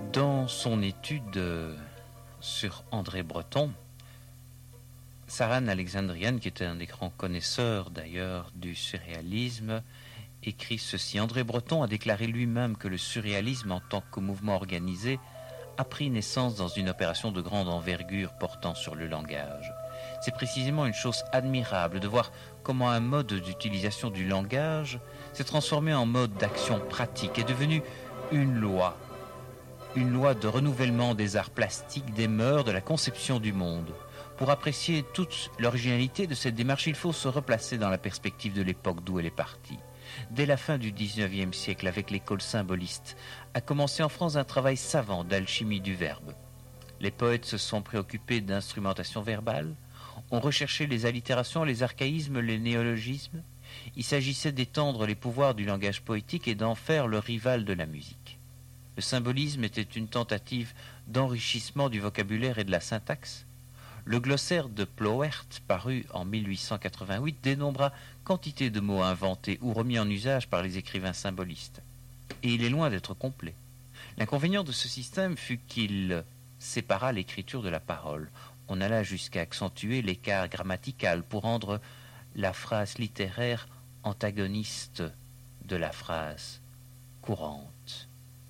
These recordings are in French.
Dans son étude sur André Breton, Saran Alexandrian, qui était un des grands connaisseurs d'ailleurs du surréalisme, écrit ceci. André Breton a déclaré lui-même que le surréalisme en tant que mouvement organisé a pris naissance dans une opération de grande envergure portant sur le langage. C'est précisément une chose admirable de voir comment un mode d'utilisation du langage s'est transformé en mode d'action pratique, est devenu une loi de renouvellement des arts plastiques, des mœurs, de la conception du monde. Pour apprécier toute l'originalité de cette démarche, il faut se replacer dans la perspective de l'époque d'où elle est partie. Dès la fin du XIXe siècle, avec l'école symboliste, a commencé en France un travail savant d'alchimie du verbe. Les poètes se sont préoccupés d'instrumentation verbale, ont recherché les allitérations, les archaïsmes, les néologismes. Il s'agissait d'étendre les pouvoirs du langage poétique et d'en faire le rival de la musique. Le symbolisme était une tentative d'enrichissement du vocabulaire et de la syntaxe. Le glossaire de Ploert, paru en 1888, dénombra quantité de mots inventés ou remis en usage par les écrivains symbolistes. Et il est loin d'être complet. L'inconvénient de ce système fut qu'il sépara l'écriture de la parole. On alla jusqu'à accentuer l'écart grammatical pour rendre la phrase littéraire antagoniste de la phrase courante.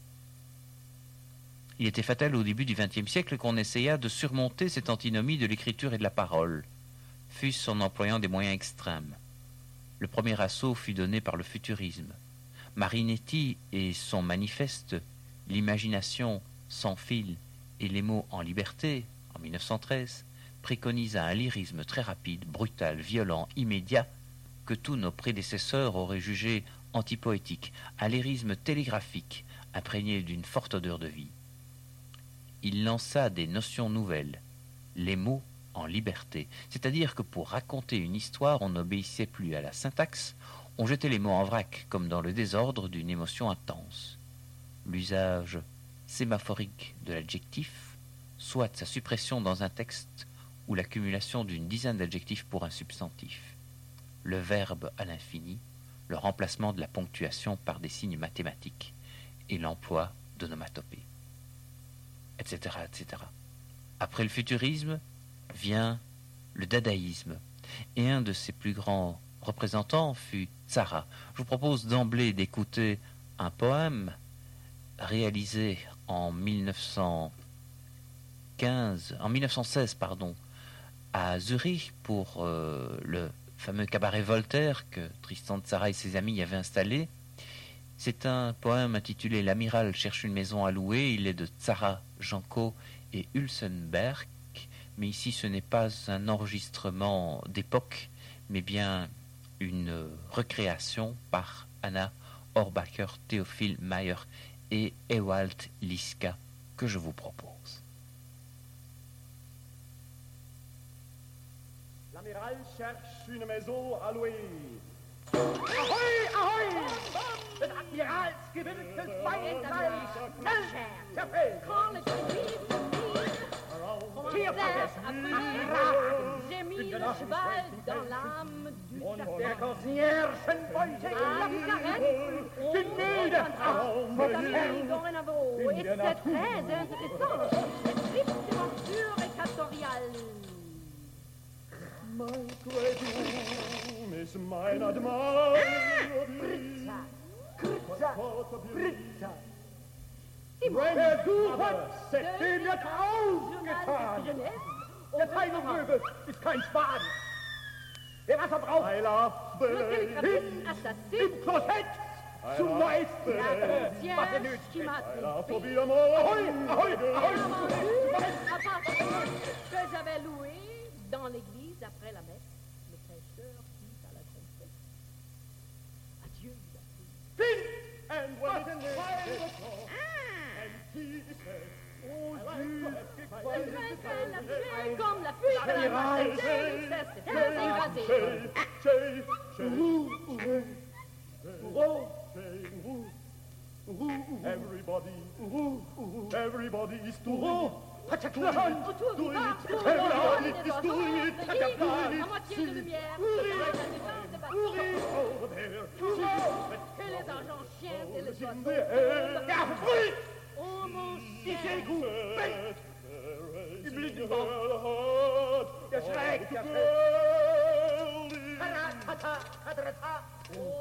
Il était fatal au début du XXe siècle qu'on essaya de surmonter cette antinomie de l'écriture et de la parole, fût-ce en employant des moyens extrêmes. Le premier assaut fut donné par le futurisme. Marinetti et son manifeste « L'imagination sans fil et les mots en liberté » en 1913 préconisa un lyrisme très rapide, brutal, violent, immédiat, que tous nos prédécesseurs auraient jugé antipoétique, un lyrisme télégraphique, imprégné d'une forte odeur de vie. Il lança des notions nouvelles, les mots en liberté, c'est-à-dire que pour raconter une histoire, on n'obéissait plus à la syntaxe, on jetait les mots en vrac, comme dans le désordre d'une émotion intense. L'usage sémaphorique de l'adjectif, soit sa suppression dans un texte ou l'accumulation d'une dizaine d'adjectifs pour un substantif. Le verbe à l'infini, le remplacement de la ponctuation par des signes mathématiques et l'emploi d'onomatopées. Etc., etc. Après le futurisme vient le dadaïsme, et un de ses plus grands représentants fut Tzara. Je vous propose d'emblée d'écouter un poème réalisé en 1916, à Zurich pour le fameux cabaret Voltaire que Tristan Tzara et ses amis y avaient installé. C'est un poème intitulé « L'amiral cherche une maison à louer ». Il est de Tzara, Janco et Hulsenberg. Mais ici, ce n'est pas un enregistrement d'époque, mais bien une recréation par Anna Horbacher, Théophile Mayer et Ewald Liska que je vous propose. L'amiral cherche une maison à louer. Ahoi, ahoi! Das Admiralsgewirktes Weinreich! Café! Hier J'ai mis le cheval dans l'âme du chacun. der Conciergenbeute C'est dorénavant, et c'est très intéressant. Cette triste aventure équatoriale. Mein Quädum ist mein Admiral. Fritza! Versuchen, dem wird aufgetan! Der Teilungsmöbel ist kein Spaten! Der Wasser braucht hin im Klosett zum Meister! Was er nötig ist! Ahoi, ahoi, ahoi! Que j'avais loué dans l'église après la messe, le prêcheur fut à la trompette. Adieu, la fille. Think and what is Oh, comme la fuite de la Everybody is doing Autour du bar, Everybody is doing it. à moitié de lumière, la défense de bâton. Et les agents chiens et les oiseaux. Oh mon chien,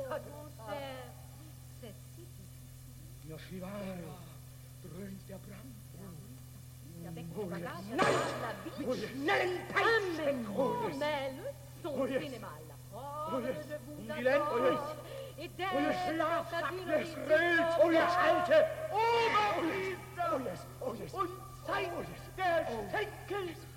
Mon cher, c'est si difficile. Noch wie wahr dröhnt der Brand. Avec Oh, les yes. bagages, Nein! la Oh, vie. yes. Schnellen Ah, Peitschen! mais Oh, yes. mêle son Oh, yes. cinéma. La Oh, forme yes. de vous Um die Länder. Oh, yes. et Oh, d'être ihr Schlafsack, une des visite Röls, oh, ihr alte Oberpriester Oh, yes, oh, yes. und Oh, zeigt yes. der Schenkels